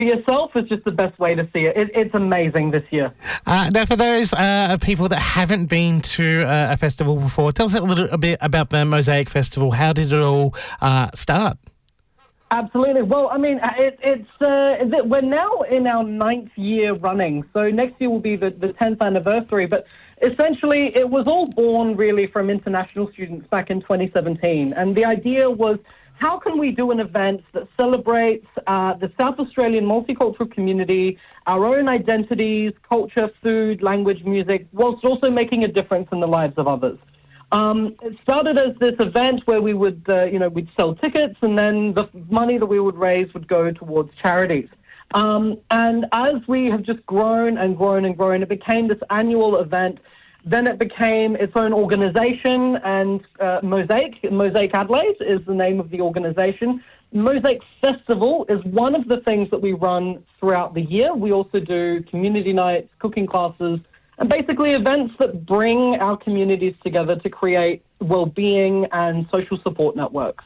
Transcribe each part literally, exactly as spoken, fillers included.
for yourself is just the best way to see it. it it's amazing this year. Uh, now, for those uh, people that haven't been to uh, a festival before, tell us a little bit about the Mosaic Festival. How did it all uh, start? Absolutely. Well, I mean, it, it's uh, we're now in our ninth year running, so next year will be the, the tenth anniversary. But essentially, it was all born really from international students back in twenty seventeen, and the idea was, how can we do an event that celebrates uh, the South Australian multicultural community, our own identities, culture, food, language, music, whilst also making a difference in the lives of others? Um, it started as this event where we would, uh, you know, we'd sell tickets, and then the money that we would raise would go towards charities. Um, and as we have just grown and grown and grown, it became this annual event. Then it became its own organization, and uh, Mosaic, Mosaic Adelaide is the name of the organization. Mosaic Festival is one of the things that we run throughout the year. We also do community nights, cooking classes, and basically events that bring our communities together to create well-being and social support networks.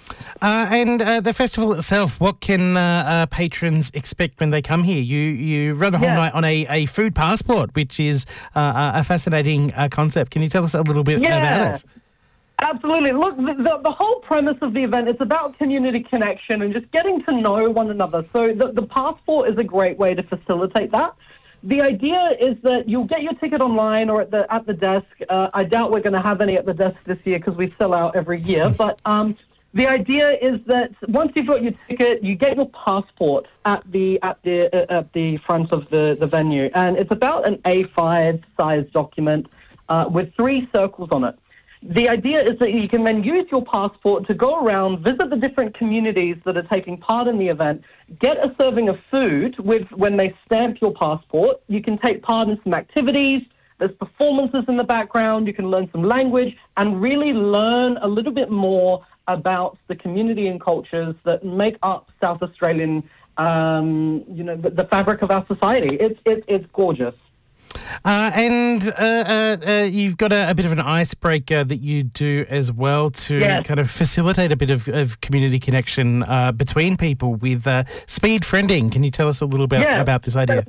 Uh, and uh, the festival itself, what can uh, uh, patrons expect when they come here? You you run the whole Yeah. night on a, a food passport, which is uh, a fascinating uh, concept. Can you tell us a little bit Yeah. about it? Absolutely. Look, the, the, the whole premise of the event is about community connection and just getting to know one another. So the, the passport is a great way to facilitate that. The idea is that you'll get your ticket online or at the at the desk. Uh, I doubt we're going to have any at the desk this year because we sell out every year. But um, the idea is that once you've got your ticket, you get your passport at the at the uh, at the front of the, the venue, and it's about an A five size document uh, with three circles on it. The idea is that you can then use your passport to go around, visit the different communities that are taking part in the event, get a serving of food with when they stamp your passport. You can take part in some activities. There's performances in the background. You can learn some language and really learn a little bit more about the community and cultures that make up South Australian, um, you know, the, the fabric of our society. It's it, it's gorgeous. Uh, and uh, uh, uh, you've got a, a bit of an icebreaker that you do as well to Yes. kind of facilitate a bit of, of community connection uh, between people with uh, speed friending. Can you tell us a little bit Yeah. about this idea?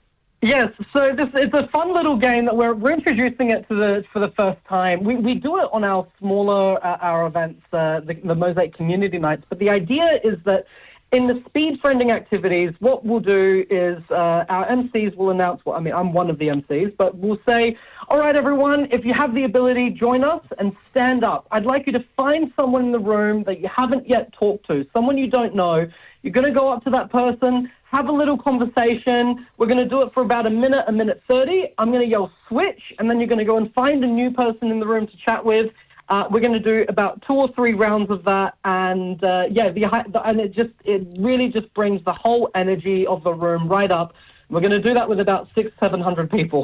Yes, so this it's a fun little game that we're we're introducing it to the for the first time. We we do it on our smaller uh, our events, uh, the, the Mosaic Community Nights. But the idea is that in the speed friending activities, what we'll do is uh, our M Cs will announce. Well, I mean, I'm one of the M Cs, but we'll say, "All right, everyone, if you have the ability, join us and stand up. I'd like you to find someone in the room that you haven't yet talked to, someone you don't know. You're going to go up to that person, have a little conversation. We're going to do it for about a minute, a minute thirty. I'm going to yell switch, and then you're going to go and find a new person in the room to chat with. Uh, we're going to do about two or three rounds of that, and uh, yeah, the, the and it just it really just brings the whole energy of the room right up. We're going to do that with about six, seven hundred people.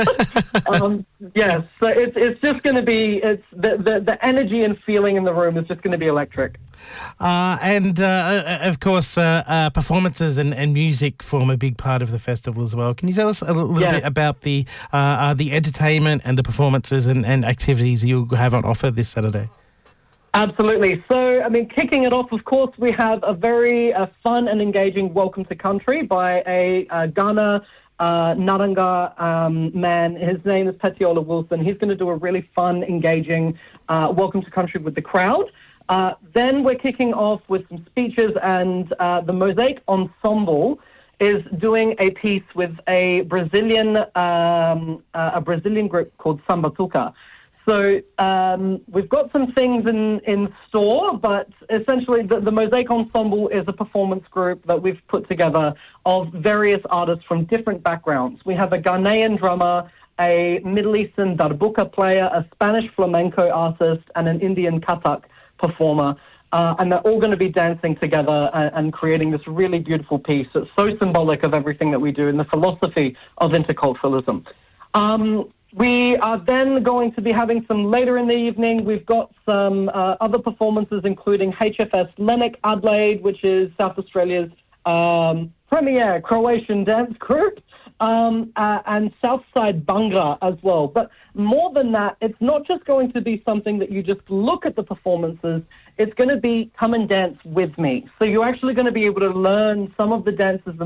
um, yes, so it's it's just going to be it's the, the the energy and feeling in the room is just going to be electric. Uh, and, uh, of course, uh, uh, performances and, and music form a big part of the festival as well. Can you tell us a little Yeah. bit about the uh, uh, the entertainment and the performances and, and activities you'll have on offer this Saturday? Absolutely. So, I mean, kicking it off, of course, we have a very uh, fun and engaging Welcome to Country by a uh, Ghana uh, Naranga um, man. His name is Petiola Wilson. He's going to do a really fun, engaging uh, Welcome to Country with the crowd. Uh, then we're kicking off with some speeches, and uh, the Mosaic Ensemble is doing a piece with a Brazilian um, uh, a Brazilian group called Sambatuka. So um, we've got some things in, in store, but essentially the, the Mosaic Ensemble is a performance group that we've put together of various artists from different backgrounds. We have a Ghanaian drummer, a Middle Eastern darbuka player, a Spanish flamenco artist, and an Indian Kathak performer. Uh, and they're all going to be dancing together and, and creating this really beautiful piece that's so symbolic of everything that we do and the philosophy of interculturalism. Um, We are then going to be having some later in the evening. We've got some uh, other performances, including H F S Lenik Adelaide, which is South Australia's um, premier Croatian dance group. um, uh, and Southside Bhangra as well. But more than that, it's not just going to be something that you just look at the performances. It's going to be come and dance with me. So you're actually going to be able to learn some of the dances